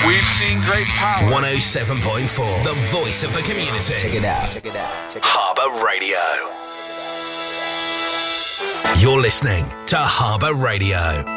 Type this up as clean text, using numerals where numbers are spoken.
We've seen great power. 107.4, the voice of the community. Check it out. Harbour Radio. You're listening to Harbour Radio.